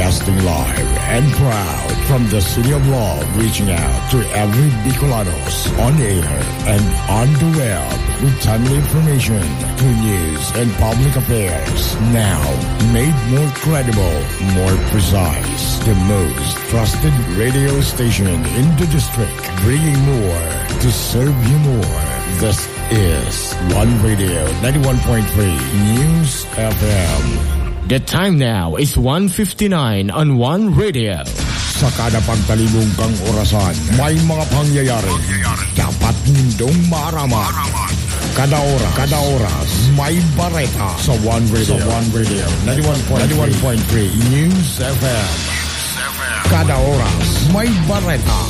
Broadcasting live and proud from the City of Love, reaching out to every Bicolanos on air and on the web with timely information, true news, and public affairs. Now, made more credible, more precise, the most trusted radio station in the district, bringing more to serve you more. This is One Radio 91.3 News FM. The time now is 1:59 on One Radio. Sa kada pagtalibong kang orasan, may mga pangyayari dapat nindong maaraman. Kada oras, may bareta sa One Radio 91.3 News FM. Kada oras, may bareta.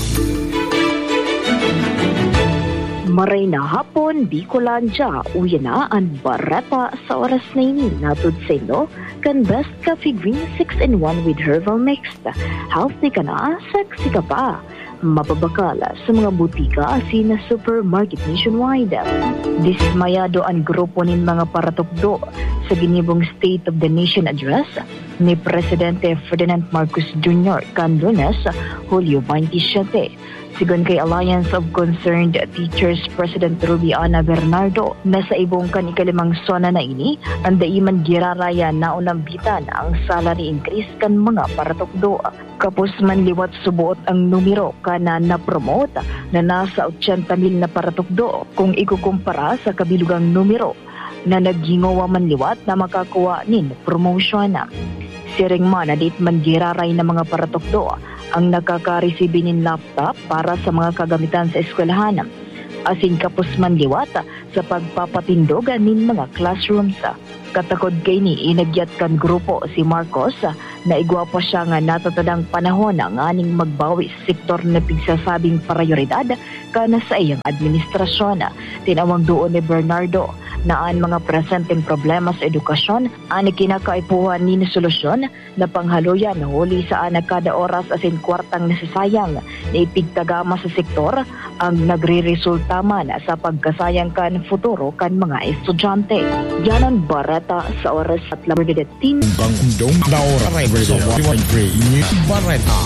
Maray na hapon, Bicolandia, uyan na ang bareta sa oras na ini. Natod sa inyo, kan Best Coffee Green 6-in-1 with Herbal Mixed. Healthy ka na, sexy ka pa. Mapabakala sa mga butika asin na supermarket nationwide. Dismayado ang grupo ng mga paratukdo sa ginibong State of the Nation Address ni Presidente Ferdinand Marcos Jr. kan Lunes, Hulyo 27. Sigon kay Alliance of Concerned Teachers President Rubiana Bernardo, nasa ibong kan ikalimang sona na ini, ang daiman giraraya na unambitan ang salary increase kan mga paratukdo. Kapos man liwat subuot ang numero kana na-promote na nasa 80,000 na paratukdo kung ikukumpara sa kabilugang numero na naggingawa man liwat na makakuha nin promotion. Siring man na dit man giraray na mga paratukdo ang nakaka-receive nin laptop para sa mga kagamitan sa eskwelahan. Asin kapos man liwat sa pagpapatindog nin mga classrooms. Katakod kay ni inagyat kan grupo si Marcos na igwapo siya nga natatadang panahon ang aning magbawi sa sektor na pigsasabing prioridad kana sa iyang administrasyon. Tinawag doon ni Bernardo na ang mga presenteng problema sa edukasyon ani kinakaipuhan ni solusyon na panghaluyan huli sa anak kada oras asin kwartang nasasayang na ipigtagama sa sektor ang nagre-resulta man sa pagkasayang kan futuro kan mga estudyante. Yan ang bareta sa oras at laberdin. Bangdong na oras sa 1.3 bareta.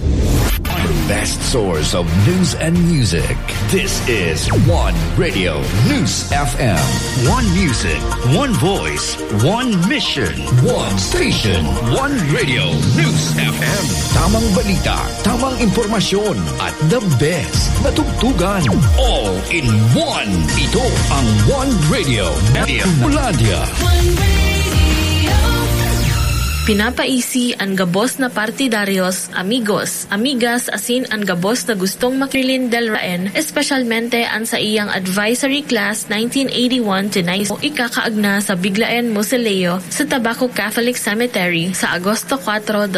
The best source of news and music. This is One Radio News FM. One music, one voice, one mission, one station. One Radio News FM. Tamang balita, tamang impormasyon, at the best matugtugan. All in one. Ito ang One Radio Polandia. Pinapaisi ang gabos na partidaryos, amigos, amigas asin ang gabos na gustong makilin del Raen, espesyalmente ang sa iyang advisory class 1981 to 90 ikakaagna sa Biglaen Mausoleo sa Tabaco Catholic Cemetery sa Agosto 4,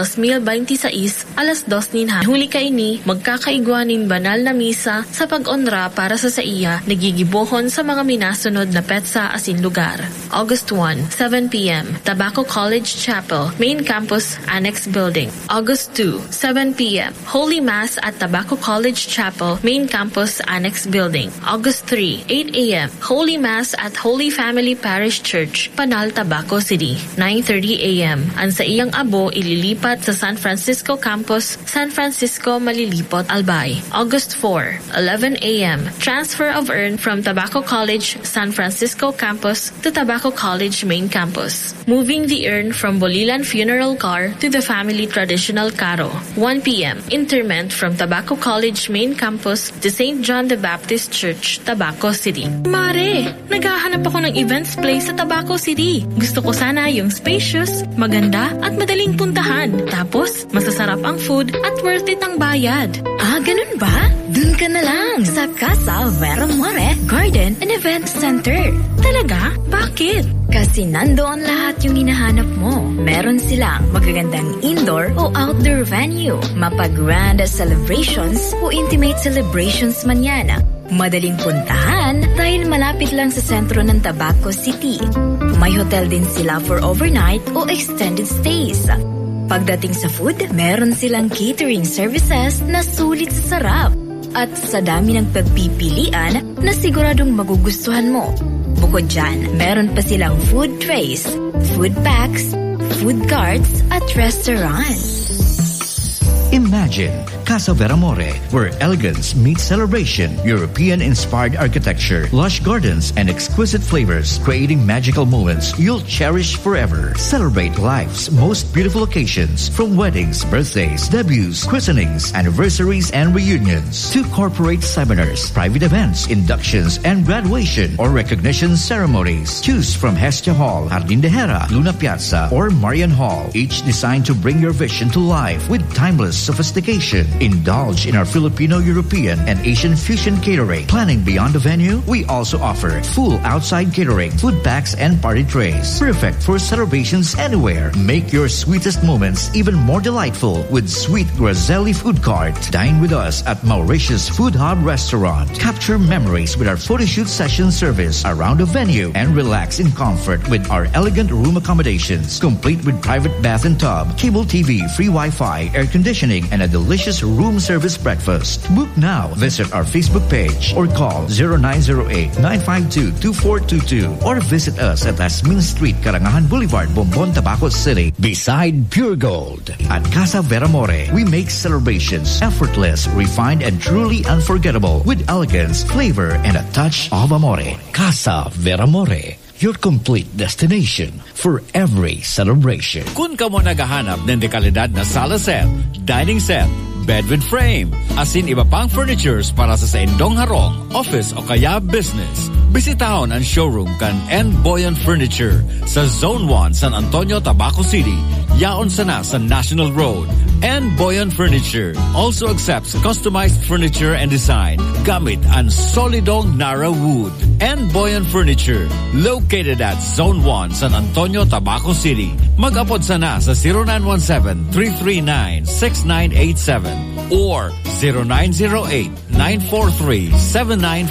2026, alas 2 ninha. Huli ka ini, magkakaigwanin banal na misa sa pag-onra para sa iya, nagigibohon sa mga minasunod na petsa asin lugar. August 1, 7 p.m., Tabaco College Chapel, Main Campus Annex Building. August 2, 7 p.m. Holy Mass at Tabaco College Chapel, Main Campus Annex Building. August 3, 8 a.m. Holy Mass at Holy Family Parish Church, Panal, Tabaco City. 9:30 a.m. Ang sa iyang abo ililipat sa San Francisco Campus, San Francisco Malilipot, Albay. August 4, 11 a.m. Transfer of urn from Tabaco College, San Francisco Campus to Tabaco College Main Campus. Moving the urn from Bolilan Funeral Car to the Family Traditional Carro. 1 p.m. Interment from Tabaco College Main Campus to St. John the Baptist Church, Tabaco City. Mare, naghahanap ako ng events place sa Tabaco City. Gusto ko sana yung spacious, maganda at madaling puntahan. Tapos, masasarap ang food at worth it ang bayad. Ah, ganun ba? Dun ka na lang sa Casa Vera More Garden and Event Center. Talaga? Bakit? Kasi nandoon lahat yung hinahanap mo. Meron silang magagandang indoor o outdoor venue, mapag-grand celebrations o intimate celebrations man yan. Madaling puntahan dahil malapit lang sa sentro ng Tabaco City. May hotel din sila for overnight o extended stays. Pagdating sa food, meron silang catering services na sulit sa sarap. At sa dami ng pagpipilian na siguradong magugustuhan mo. Bukod dyan, meron pa silang food trays, food packs, food carts at favorite restaurant. Imagine Casa Veramore, where elegance meets celebration, European-inspired architecture, lush gardens, and exquisite flavors, creating magical moments you'll cherish forever. Celebrate life's most beautiful occasions, from weddings, birthdays, debuts, christenings, anniversaries, and reunions, to corporate seminars, private events, inductions, and graduation or recognition ceremonies. Choose from Hestia Hall, Jardín de Hera, Luna Piazza, or Marian Hall, each designed to bring your vision to life with timeless sophistication. Indulge in our Filipino, European, and Asian fusion catering. Planning beyond the venue, we also offer full outside catering, food packs, and party trays. Perfect for celebrations anywhere. Make your sweetest moments even more delightful with Sweet Grazelli Food Cart. Dine with us at Mauritius Food Hub Restaurant. Capture memories with our photo shoot session service around the venue and relax in comfort with our elegant room accommodations, complete with private bath and tub, cable TV, free Wi-Fi, air conditioning, and a delicious room service breakfast. Book now. Visit our Facebook page or call 0908-952-2422 or visit us at Asmin Street, Karangahan Boulevard, Bombon, Tabaco City, beside Pure Gold. At Casa Veramore, we make celebrations effortless, refined, and truly unforgettable with elegance, flavor, and a touch of amore. Casa Veramore, your complete destination for every celebration. Kung ka mo naghahanap ng dekalidad na sala set, dining set, bed with frame, asin iba pang furnitures para sa indong harong, office o kaya business, bisitahon ang showroom kan N. Boyan Furniture sa Zone 1, San Antonio, Tabaco City. Yaon sana sa National Road. N. Boyan Furniture also accepts customized furniture and design gamit ang solidong Nara wood. N. Boyan Furniture, located at Zone 1, San Antonio, Tabaco City. Mag-apod sana sa 0917-339-6987 or 0908-943-79